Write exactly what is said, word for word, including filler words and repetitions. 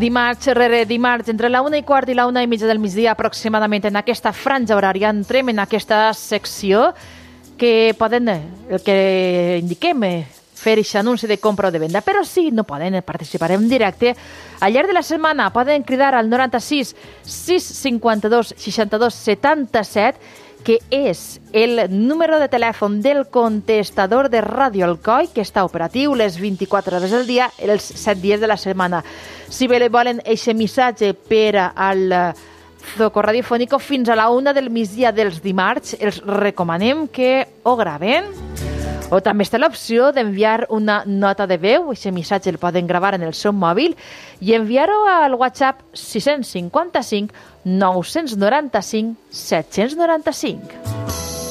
Dimarts rere dimarts, entre la una i quart i la una i mitja del migdia aproximadament, en aquesta franja horària, entrem en aquesta secció que poden, el que indiquem, fer aquest anunci de compra o de venda, però sí, no poden participar en directe. Al llarg de la setmana poden cridar al noranta-sis sis cinquanta-dos seixanta-dos setanta-set, que és el número de telèfon del contestador de Ràdio Alcoi, que està operatiu les vint-i-quatre hores del dia, els set dies de la setmana. Si bé volen aquest missatge per al Zoco Radiofònico fins a la una del migdia dels dimarts, els recomanem que ho graven. O també està l'opció d'enviar una nota de veu, aquest missatge el poden gravar en el seu mòbil i enviar-ho al WhatsApp sis cinquanta-cinc nou noranta-cinc set noranta-cinc.